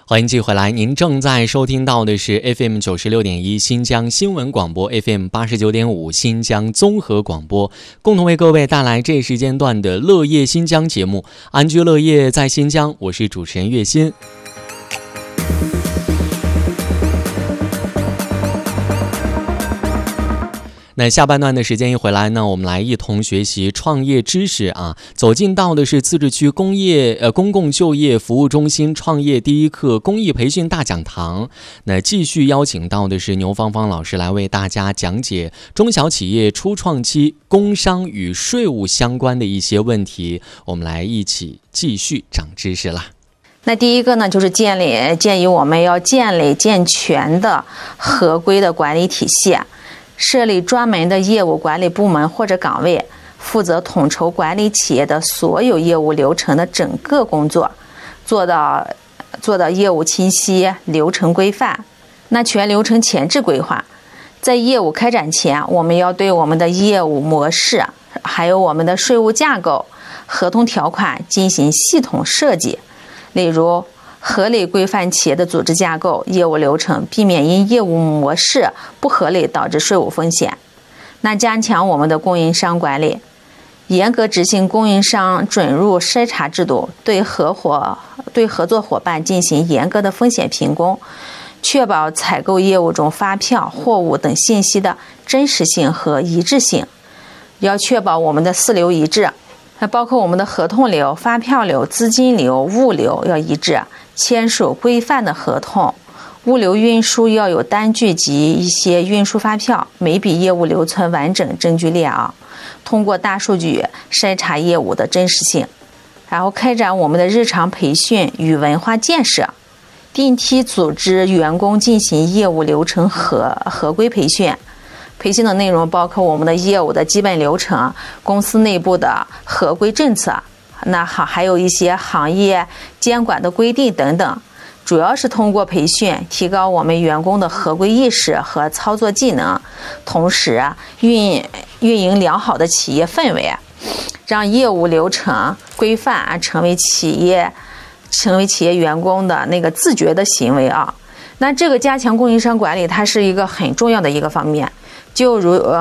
欢迎继续回来，您正在收听到的是 FM 96.1新疆新闻广播， FM 89.5新疆综合广播，共同为各位带来这时间段的乐业新疆节目，安居乐业在新疆，我是主持人岳鑫。那下半段的时间一回来呢，我们来一同学习创业知识啊。走进到的是自治区公共就业服务中心创业第一课公益培训大讲堂。那继续邀请到的是牛芳芳老师来为大家讲解中小企业初创期工商与税务相关的一些问题，我们来一起继续长知识啦。 那第一个呢，就是建议我们要建立健全的合规的管理体系，设立专门的业务管理部门或者岗位，负责统筹管理企业的所有业务流程的整个工作，做到业务清晰、流程规范。那全流程前置规划，在业务开展前，我们要对我们的业务模式，还有我们的税务架构、合同条款进行系统设计，例如合理规范企业的组织架构、业务流程，避免因业务模式不合理导致税务风险。那加强我们的供应商管理，严格执行供应商准入筛查制度，对合作伙伴进行严格的风险评估，确保采购业务中发票、货物等信息的真实性和一致性，要确保我们的4流一致。那包括我们的合同流、发票流、资金流、物流要一致，签署规范的合同，物流运输要有单据及一些运输发票，每笔业务留存完整证据链啊，通过大数据筛查业务的真实性，然后开展我们的日常培训与文化建设，定期组织员工进行业务流程合规培训。培训的内容包括我们的业务的基本流程、公司内部的合规政策，那还有一些行业监管的规定等等。主要是通过培训提高我们员工的合规意识和操作技能，同时运营良好的企业氛围，让业务流程规范成为企业员工的那个自觉的行为啊。那这个加强供应商管理，它是一个很重要的一个方面。就如